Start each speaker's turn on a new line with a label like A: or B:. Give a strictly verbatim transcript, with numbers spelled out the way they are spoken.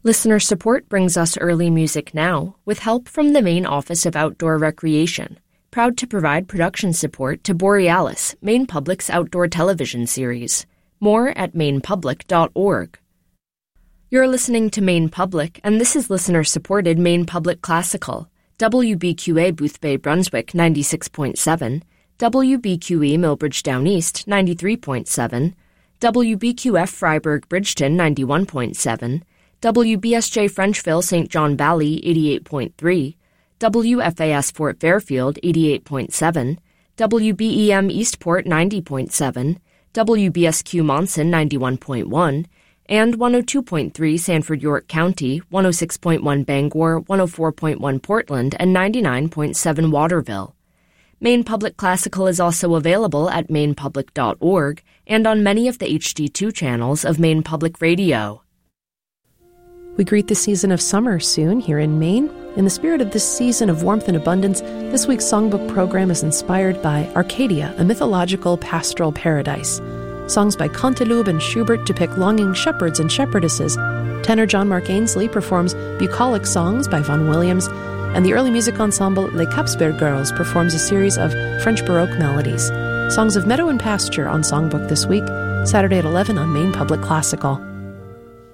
A: Listener support brings us early music now, with help from the Maine Office of Outdoor Recreation, proud to provide production support to Borealis, Maine Public's outdoor television series. More at maine public dot org. You're listening to Maine Public, and this is listener-supported Maine Public Classical, W B Q A Boothbay Brunswick ninety-six point seven, W B Q E Millbridge Down East ninety-three point seven, W B Q F Freiburg Bridgeton ninety-one point seven, W B S J Frenchville Saint John Valley eighty-eight point three, W F A S Fort Fairfield eighty-eight point seven, W B E M Eastport ninety point seven, W B S Q Monson ninety-one point one, and one oh two point three Sanford York County, one oh six point one Bangor, one oh four point one Portland, and ninety-nine point seven Waterville. Maine Public Classical is also available at maine public dot org and on many of the H D two channels of Maine Public Radio.
B: We greet the season of summer soon here in Maine. In the spirit of this season of warmth and abundance, this week's songbook program is inspired by Arcadia, a mythological pastoral paradise. Songs by Canteloube and Schubert depict longing shepherds and shepherdesses. Tenor John Mark Ainsley performs bucolic songs by Vaughan Williams, and the early music ensemble Les Capsberg Girls performs a series of French Baroque melodies. Songs of Meadow and Pasture on Songbook this week, Saturday at eleven on Maine Public Classical.